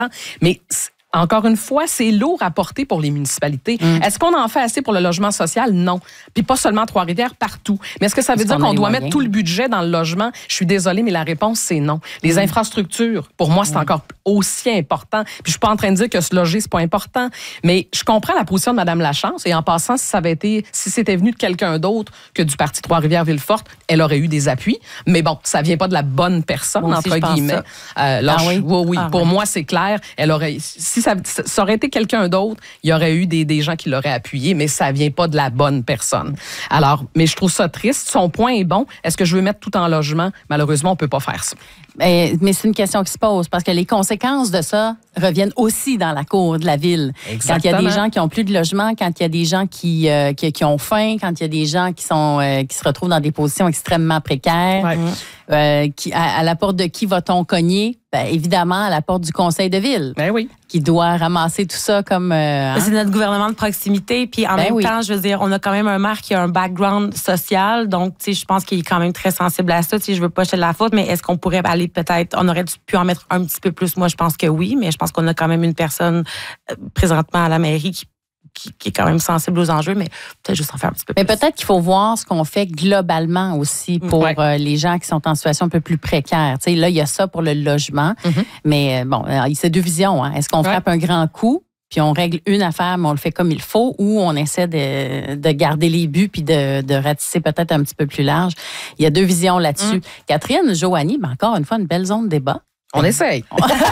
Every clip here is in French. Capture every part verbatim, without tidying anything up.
Mais encore une fois, c'est lourd à porter pour les municipalités. Mm. Est-ce qu'on en fait assez pour le logement social? Non. Puis pas seulement à Trois-Rivières, partout. Mais est-ce que ça veut est-ce dire qu'on, qu'on doit moyens? mettre tout le budget dans le logement? Je suis désolée, mais la réponse, c'est non. Les mm. infrastructures, pour moi, c'est mm. encore aussi important. Puis je suis pas en train de dire que se loger, c'est pas important. Mais je comprends la position de Mme Lachance. Et en passant, si ça avait été, si c'était venu de quelqu'un d'autre que du parti Trois-Rivières-Ville-Forte, elle aurait eu des appuis. Mais bon, ça vient pas de la bonne personne, moi entre guillemets. Euh, là, ah, oui? oui, oui. Ah, pour oui. moi, c'est clair. Elle aurait, si Ça, ça aurait été quelqu'un d'autre, il y aurait eu des, des gens qui l'auraient appuyé, mais ça vient pas de la bonne personne. Alors, mais je trouve ça triste. Son point est bon. Est-ce que je veux mettre tout en logement? Malheureusement, on peut pas faire ça. Mais, mais c'est une question qui se pose parce que les conséquences de ça reviennent aussi dans la cour de la ville. Exactement. Quand il y a des gens qui ont plus de logement, quand il y a des gens qui, euh, qui, qui ont faim, quand il y a des gens qui, sont, euh, qui se retrouvent dans des positions extrêmement précaires, ouais. euh, qui, à, à la porte de qui va-t-on cogner? Ben, évidemment, à la porte du conseil de ville. Ben oui. Qui doit ramasser tout ça comme... Euh, hein? C'est notre gouvernement de proximité. Puis en ben même oui. temps, je veux dire, on a quand même un maire qui a un background social. Donc, tu sais, je pense qu'il est quand même très sensible à ça. Tu sais, je veux pas jeter de la faute, mais est-ce qu'on pourrait aller peut-être... On aurait pu en mettre un petit peu plus. Moi, je pense que oui, mais je pense qu'on a quand même une personne euh, présentement à la mairie qui Qui, qui est quand même sensible aux enjeux, mais peut-être juste en faire un petit peu mais plus. Mais peut-être qu'il faut voir ce qu'on fait globalement aussi pour ouais. euh, les gens qui sont en situation un peu plus précaire. Tu sais, là, il y a ça pour le logement, mm-hmm. mais bon, il y a deux visions. Hein. Est-ce qu'on ouais. frappe un grand coup, puis on règle une affaire, mais on le fait comme il faut, ou on essaie de, de garder les buts puis de, de ratisser peut-être un petit peu plus large? Il y a deux visions là-dessus. Mm. Catherine, Joanie, ben encore une fois, une belle zone de débat. On essaye.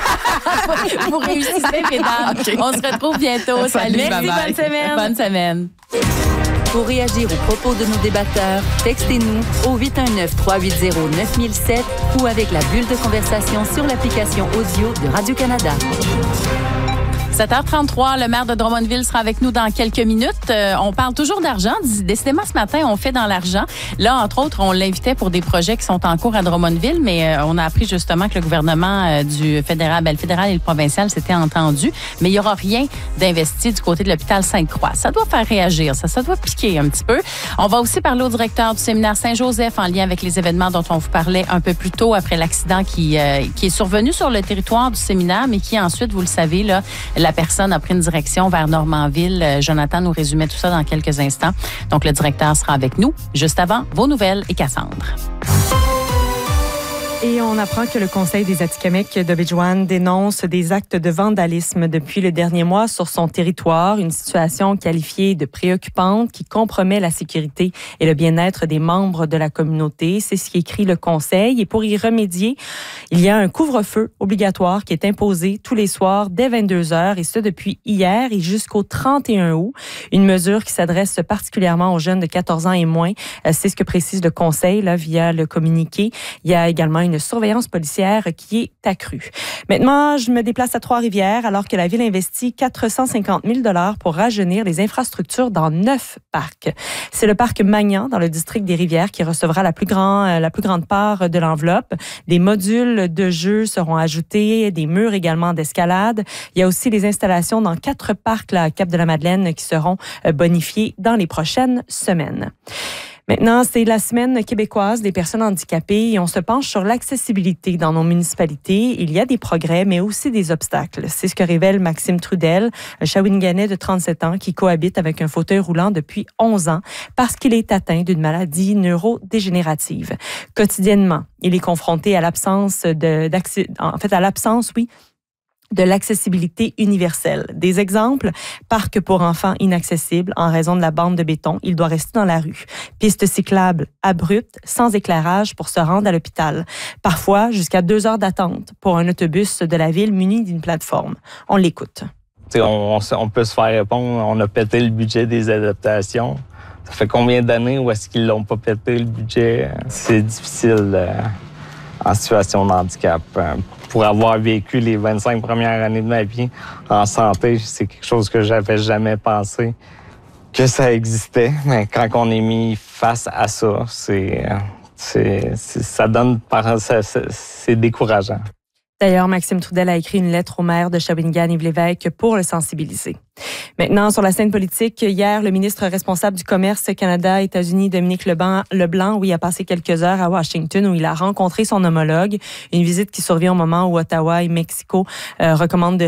Vous réussissez, mesdames. Okay. On se retrouve bientôt. Salut. Merci, bonne semaine. Bonne semaine. Pour réagir aux propos de nos débatteurs, textez-nous au huit un neuf, trois huit zéro, neuf mille sept ou avec la bulle de conversation sur l'application audio de Radio-Canada. sept heures trente-trois, le maire de Drummondville sera avec nous dans quelques minutes. Euh, on parle toujours d'argent. Décidément, ce matin, on fait dans l'argent. Là, entre autres, on l'invitait pour des projets qui sont en cours à Drummondville, mais euh, on a appris justement que le gouvernement euh, du fédéral, ben, le fédéral et le provincial s'étaient entendus, mais il n'y aura rien d'investi du côté de l'hôpital Sainte-Croix. Ça doit faire réagir, ça, ça doit piquer un petit peu. On va aussi parler au directeur du séminaire Saint-Joseph en lien avec les événements dont on vous parlait un peu plus tôt après l'accident qui, euh, qui est survenu sur le territoire du séminaire, mais qui ensuite, vous le savez, là, la personne a pris une direction vers Normanville. Euh, Jonathan nous résumait tout ça dans quelques instants. Donc, le directeur sera avec nous. Juste avant, vos nouvelles et Cassandre. Et on apprend que le Conseil des Atikamekw d'Obidjouane dénonce des actes de vandalisme depuis le dernier mois sur son territoire, une situation qualifiée de préoccupante qui compromet la sécurité et le bien-être des membres de la communauté. C'est ce qu'écrit le Conseil. Et pour y remédier, il y a un couvre-feu obligatoire qui est imposé tous les soirs dès vingt-deux heures, et ce depuis hier et jusqu'au trente et un août. Une mesure qui s'adresse particulièrement aux jeunes de quatorze ans et moins. C'est ce que précise le Conseil là, via le communiqué. Il y a également une surveillance policière qui est accrue. Maintenant, je me déplace à Trois-Rivières alors que la ville investit quatre cent cinquante mille dollars pour rajeunir les infrastructures dans neuf parcs. C'est le parc Magnan dans le district des Rivières qui recevra la plus, grand, la plus grande part de l'enveloppe. Des modules de jeux seront ajoutés, des murs également d'escalade. Il y a aussi les installations dans quatre parcs là, à Cap-de-la-Madeleine qui seront bonifiés dans les prochaines semaines. Maintenant, c'est la semaine québécoise des personnes handicapées et on se penche sur l'accessibilité dans nos municipalités. Il y a des progrès, mais aussi des obstacles. C'est ce que révèle Maxime Trudel, un Shawiniganais de trente-sept ans qui cohabite avec un fauteuil roulant depuis onze ans parce qu'il est atteint d'une maladie neurodégénérative. Quotidiennement, il est confronté à l'absence de, d'accès, en fait, à l'absence, oui, de l'accessibilité universelle. Des exemples, parc pour enfants inaccessible en raison de la bande de béton, il doit rester dans la rue. Piste cyclable abrupte, sans éclairage pour se rendre à l'hôpital. Parfois, jusqu'à deux heures d'attente pour un autobus de la ville muni d'une plateforme. On l'écoute. On, on peut se faire répondre, on a pété le budget des adaptations. Ça fait combien d'années où est-ce qu'ils l'ont pas pété le budget? C'est difficile euh, en situation de handicap. Pour avoir vécu les vingt-cinq premières années de ma vie en santé, c'est quelque chose que j'avais jamais pensé que ça existait. Mais quand on est mis face à ça, c'est, c'est, c'est ça donne, c'est, c'est décourageant. D'ailleurs, Maxime Trudel a écrit une lettre au maire de Shawinigan, Yves Lévesque, pour le sensibiliser. Maintenant, sur la scène politique, hier, le ministre responsable du Commerce Canada-États-Unis, Dominique Leblanc, Leblanc, oui, a passé quelques heures à Washington où il a rencontré son homologue. Une visite qui survient au moment où Ottawa et Mexico euh, recommandent de